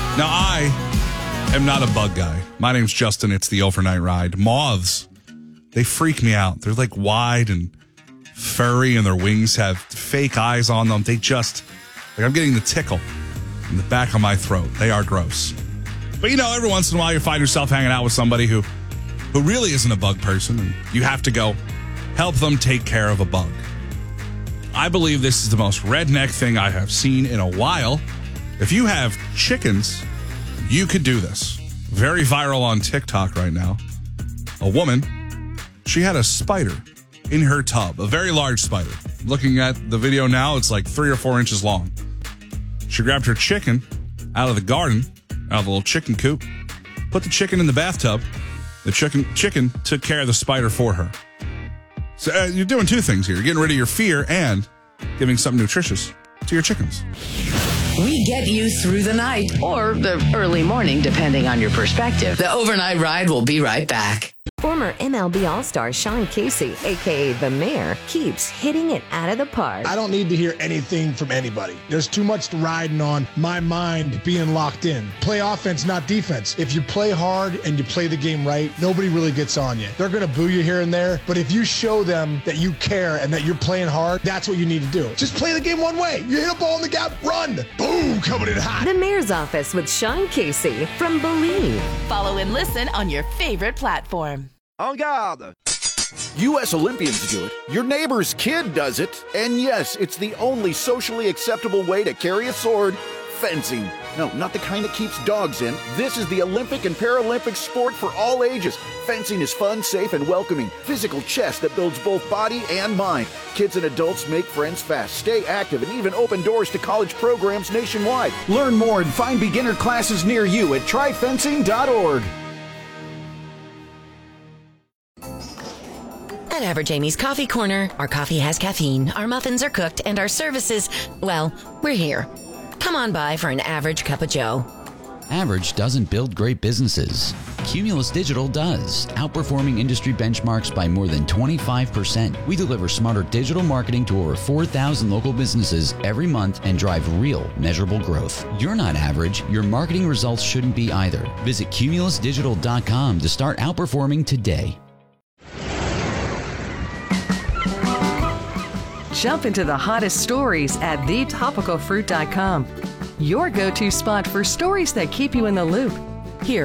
Now, I am not a bug guy. My name's Justin. It's the Overnight Ride. Moths, they freak me out. They're like wide and furry, and their wings have fake eyes on them. They just, like, I'm getting the tickle in the back of my throat. They are gross. But, every once in a while you find yourself hanging out with somebody who really isn't a bug person, and you have to go help them take care of a bug. I believe this is the most redneck thing I have seen in a while. If you have chickens, you could do this. Very viral on TikTok right now. A woman, she had a spider in her tub, a very large spider. Looking at the video now, it's like 3 or 4 inches long. She grabbed her chicken out of the garden, out of the little chicken coop, put the chicken in the bathtub. The chicken took care of the spider for her. So you're doing two things here. You're getting rid of your fear and giving something nutritious to your chickens. We get you through the night or the early morning, depending on your perspective. The Overnight Ride will be right back. Former MLB All-Star Sean Casey, a.k.a. The Mayor, keeps hitting it out of the park. I don't need to hear anything from anybody. There's too much riding on my mind being locked in. Play offense, not defense. If you play hard and you play the game right, nobody really gets on you. They're going to boo you here and there, but if you show them that you care and that you're playing hard, that's what you need to do. Just play the game one way. You hit a ball in the gap, run. Boom, coming in hot. The Mayor's Office with Sean Casey from Believe. Follow and listen on your favorite platform. En garde! U.S. Olympians do it. Your neighbor's kid does it. And yes, it's the only socially acceptable way to carry a sword. Fencing. No, not the kind that keeps dogs in. This is the Olympic and Paralympic sport for all ages. Fencing is fun, safe, and welcoming. Physical chess that builds both body and mind. Kids and adults make friends fast, stay active, and even open doors to college programs nationwide. Learn more and find beginner classes near you at tryfencing.org. At Average Amy's Coffee Corner, our coffee has caffeine, our muffins are cooked, and our services, well, we're here. Come on by for an average cup of joe. Average doesn't build great businesses. Cumulus Digital does, outperforming industry benchmarks by more than 25%. We deliver smarter digital marketing to over 4,000 local businesses every month and drive real, measurable growth. You're not average. Your marketing results shouldn't be either. Visit cumulusdigital.com to start outperforming today. Jump into the hottest stories at thetopicalfruit.com. Your go-to spot for stories that keep you in the loop